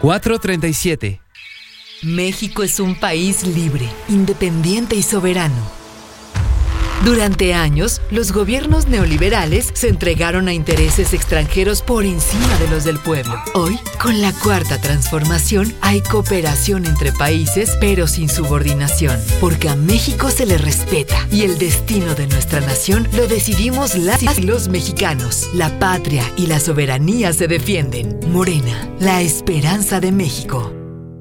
4:37. México es un país libre, independiente y soberano. Durante años, los gobiernos neoliberales se entregaron a intereses extranjeros por encima de los del pueblo. Hoy, con la Cuarta Transformación, hay cooperación entre países, pero sin subordinación, porque a México se le respeta y el destino de nuestra nación lo decidimos las y los mexicanos. La patria y la soberanía se defienden. Morena, la esperanza de México.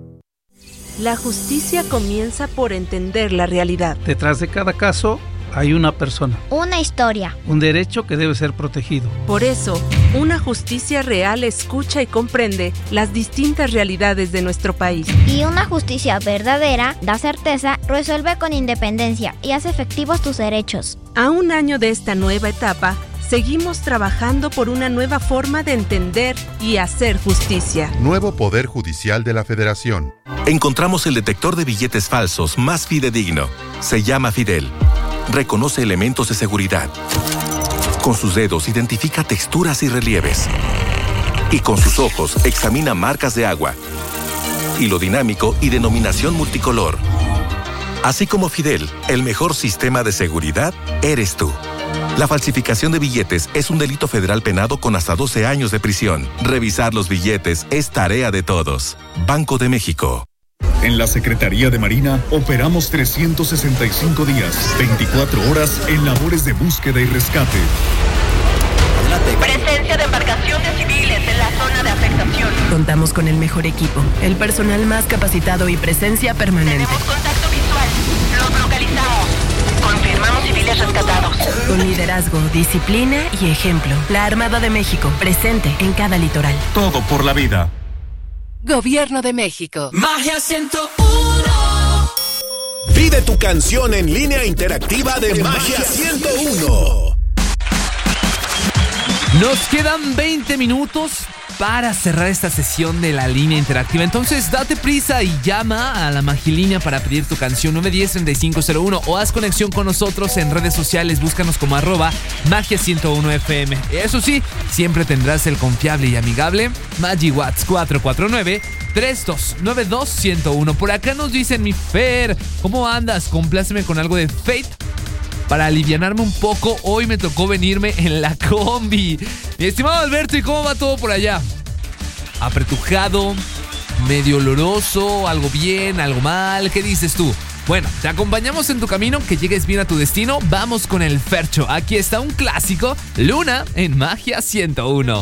La justicia comienza por entender la realidad. Detrás de cada caso hay una persona, una historia, un derecho que debe ser protegido. Por eso, una justicia real escucha y comprende las distintas realidades de nuestro país. Y una justicia verdadera da certeza, resuelve con independencia y hace efectivos tus derechos. A un año de esta nueva etapa, seguimos trabajando por una nueva forma de entender y hacer justicia. Nuevo Poder Judicial de la Federación. Encontramos el detector de billetes falsos más fidedigno. Se llama Fidel. Reconoce elementos de seguridad. Con sus dedos identifica texturas y relieves. Y con sus ojos examina marcas de agua, hilo dinámico y denominación multicolor. Así como Fidel, el mejor sistema de seguridad eres tú. La falsificación de billetes es un delito federal penado con hasta 12 años de prisión. Revisar los billetes es tarea de todos. Banco de México. En la Secretaría de Marina operamos 365 días, 24 horas en labores de búsqueda y rescate. Presencia de embarcaciones civiles en la zona de afectación. Contamos con el mejor equipo, el personal más capacitado y presencia permanente. Tenemos contacto visual. Los localizamos. Confirmamos civiles rescatados. Con liderazgo, disciplina y ejemplo. La Armada de México, presente en cada litoral. Todo por la vida. Gobierno de México. Magia 101. Pide tu canción en línea interactiva de Magia 101. Nos quedan 20 minutos para cerrar esta sesión de la línea interactiva. Entonces, date prisa y llama a la Magilínea para pedir tu canción 910-3501 o haz conexión con nosotros en redes sociales. Búscanos como @Magia101FM. Eso sí, siempre tendrás el confiable y amigable MagiWatts 449-3292-101. Por acá nos dicen: mi Fer, ¿cómo andas? Compláceme con algo de Fate para alivianarme un poco. Hoy me tocó venirme en la combi. Mi estimado Alberto, ¿y cómo va todo por allá? ¿Apretujado? ¿Medio oloroso? ¿Algo bien? ¿Algo mal? ¿Qué dices tú? Bueno, te acompañamos en tu camino, que llegues bien a tu destino. Vamos con el Fercho. Aquí está un clásico, Luna en Magia 101.